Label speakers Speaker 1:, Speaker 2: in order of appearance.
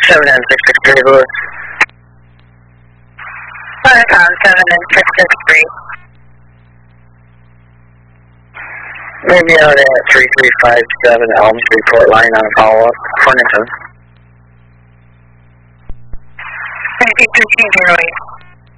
Speaker 1: 79663 Lewis.
Speaker 2: 79663.
Speaker 1: Maybe out at 3357 Elm Street, Port Line on a follow-up. Hornington.
Speaker 2: 3308.